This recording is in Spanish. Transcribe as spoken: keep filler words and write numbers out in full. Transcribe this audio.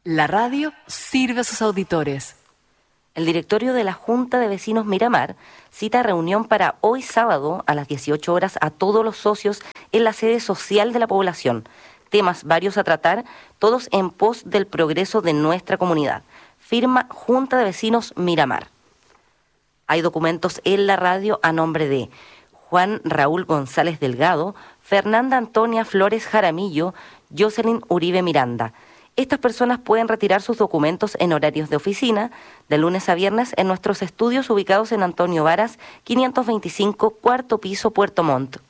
La radio sirve a sus auditores. El directorio de la Junta de Vecinos Miramar cita reunión para hoy sábado a las dieciocho horas a todos los socios en la sede social de la población. Temas varios a tratar, todos en pos del progreso de nuestra comunidad. Firma Junta de Vecinos Miramar. Hay documentos en la radio a nombre de Juan Raúl González Delgado, Fernanda Antonia Flores Jaramillo, Jocelyn Uribe Miranda. Estas personas pueden retirar sus documentos en horarios de oficina, de lunes a viernes, en nuestros estudios ubicados en Antonio Varas, quinientos veinticinco, cuarto piso, Puerto Montt.